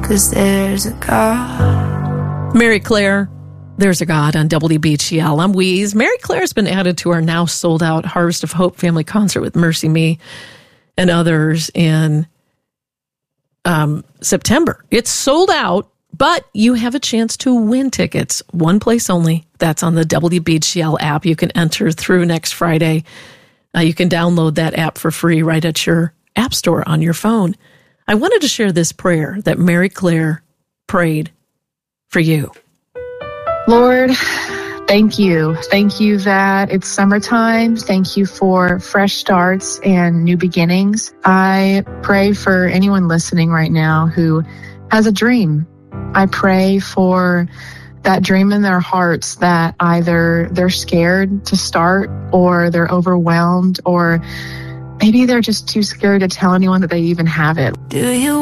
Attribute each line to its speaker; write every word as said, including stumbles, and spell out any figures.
Speaker 1: 'cause there's a God.
Speaker 2: Mary Claire, There's a God on W B G L. I'm Weeze. Mary Claire's been added to our now sold-out Harvest of Hope family concert with Mercy Me and others in um, September. It's sold out, but you have a chance to win tickets. One place only. That's on the W B G L app. You can enter through next Friday. Uh, you can download that app for free right at your app store on your phone. I wanted to share this prayer that Mary Claire prayed for you.
Speaker 3: Lord, thank you. Thank you that it's summertime. Thank you for fresh starts and new beginnings. I pray for anyone listening right now who has a dream. I pray for that dream in their hearts that either they're scared to start or they're overwhelmed or maybe they're just too scared to tell anyone that they even have it.
Speaker 1: Do you